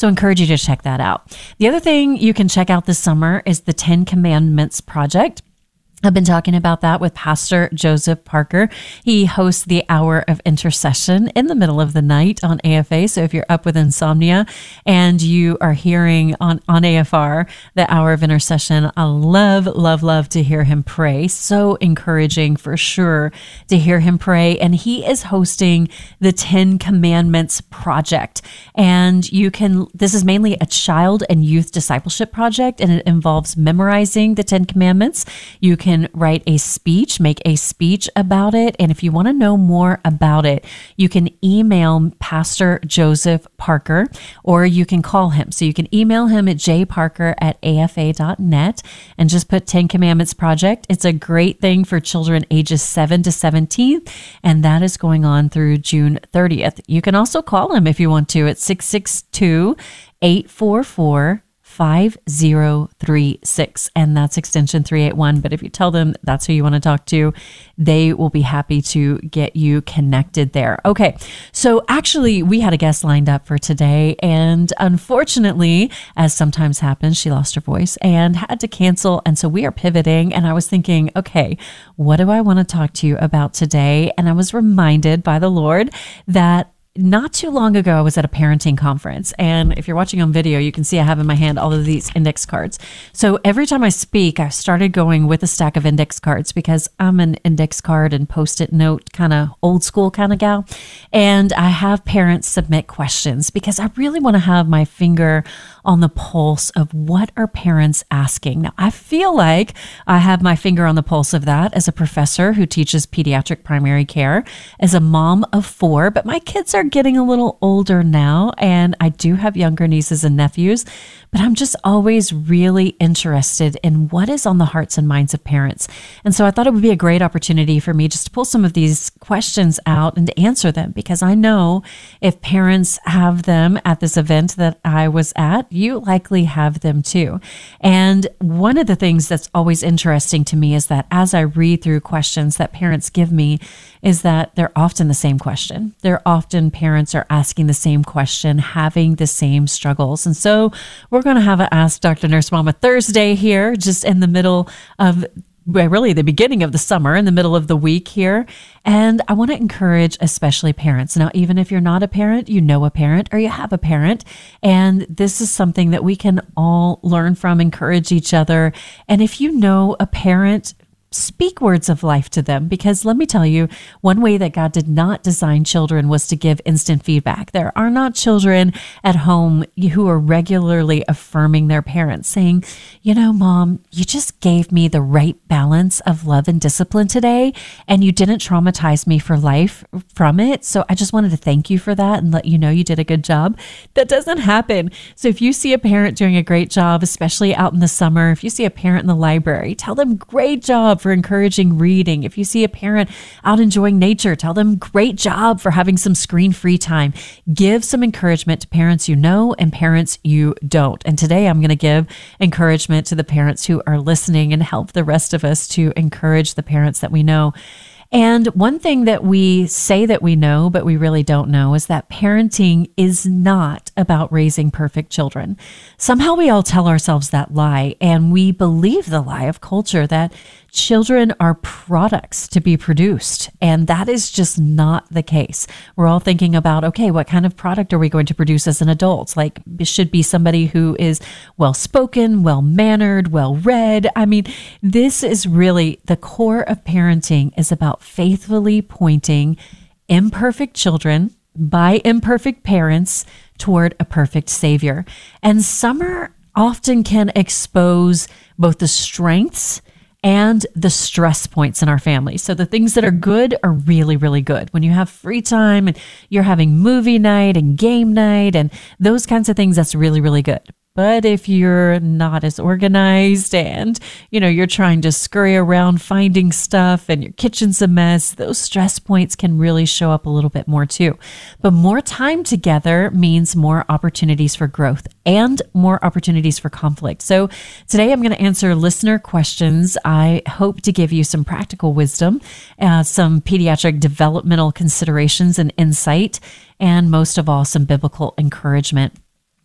So I encourage you to check that out. The other thing you can check out this summer is the 10 Commandments Project. I've been talking about that with Pastor Joseph Parker. He hosts the Hour of Intercession in the middle of the night on AFA. So if you're up with insomnia and you are hearing on AFR, the Hour of Intercession, I love to hear him pray. So encouraging for sure to hear him pray. And he is hosting the 10 Commandments Project. And this is mainly a child and youth discipleship project, and it involves memorizing the 10 Commandments. You can write a speech, make a speech about it. And if you want to know more about it, you can email Pastor Joseph Parker, or you can call him. So you can email him at jparker@afa.net and just put 10 Commandments Project. It's a great thing for children ages 7 to 17, and that is going on through June 30th. You can also call him if you want to at 662-844-5036, and that's extension 381. But if you tell them that's who you want to talk to, they will be happy to get you connected there. Okay, so actually we had a guest lined up for today, and unfortunately, as sometimes happens, she lost her voice and had to cancel. And so we are pivoting, and I was thinking, okay, what do I want to talk to you about today? And I was reminded by the Lord that not too long ago, I was at a parenting conference, and if you're watching on video, you can see I have in my hand all of these index cards. So every time I speak, I started going with a stack of index cards because I'm an index card and post-it note kind of old school kind of gal. And I have parents submit questions because I really want to have my finger on the pulse of what are parents asking. Now, I feel like I have my finger on the pulse of that as a professor who teaches pediatric primary care, as a mom of 4, but my kids are getting a little older now, and I do have younger nieces and nephews, but I'm just always really interested in what is on the hearts and minds of parents. And so I thought it would be a great opportunity for me just to pull some of these questions out and to answer them, because I know if parents have them at this event that I was at, you likely have them too. And one of the things that's always interesting to me is that as I read through questions that parents give me, is that they're often the same question. They're often parents are asking the same question, having the same struggles. And so we're going to have an Ask Dr. Nurse Mama Thursday here, just in the middle of, really the beginning of the summer, in the middle of the week here. And I want to encourage especially parents. Now, even if you're not a parent, you know a parent or you have a parent, and this is something that we can all learn from, encourage each other. And if you know a parent, speak words of life to them, because let me tell you, one way that God did not design children was to give instant feedback. There are not children at home who are regularly affirming their parents, saying, you know, Mom, you just gave me the right balance of love and discipline today, and you didn't traumatize me for life from it. So I just wanted to thank you for that and let you know you did a good job. That doesn't happen. So if you see a parent doing a great job, especially out in the summer, if you see a parent in the library, tell them great job for encouraging reading. If you see a parent out enjoying nature, tell them great job for having some screen-free time. Give some encouragement to parents you know and parents you don't. And today I'm going to give encouragement to the parents who are listening and help the rest of us to encourage the parents that we know. And one thing that we say that we know, but we really don't know, is that parenting is not about raising perfect children. Somehow we all tell ourselves that lie, and we believe the lie of culture that children are products to be produced. And that is just not the case. We're all thinking about, okay, what kind of product are we going to produce as an adult? Like, it should be somebody who is well-spoken, well-mannered, well-read. I mean, this is really the core of parenting, is about faithfully pointing imperfect children by imperfect parents toward a perfect Savior. And summer often can expose both the strengths and the stress points in our family. So the things that are good are really, really good. When you have free time and you're having movie night and game night and those kinds of things, that's really, really good. But if you're not as organized and, you're trying to scurry around finding stuff and your kitchen's a mess, those stress points can really show up a little bit more too. But more time together means more opportunities for growth and more opportunities for conflict. So today I'm going to answer listener questions. I hope to give you some practical wisdom, some pediatric developmental considerations and insight, and most of all, some biblical encouragement.